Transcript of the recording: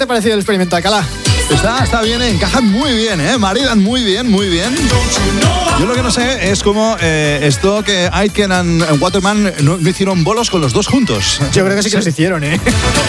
te ha parecido el experimento de Alcalá? Está bien, encajan muy bien, maridan muy bien. Yo lo que no sé es cómo esto que Aitken and Waterman no hicieron bolos con los dos juntos. Yo creo que sí que los hicieron,